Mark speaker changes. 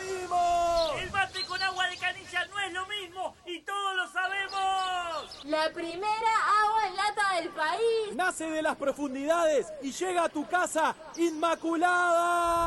Speaker 1: ¡Seguimos!
Speaker 2: El mate con agua de canilla no es lo mismo y todos lo sabemos.
Speaker 3: La primera agua en lata del país.
Speaker 1: Nace de las profundidades y llega a tu casa inmaculada.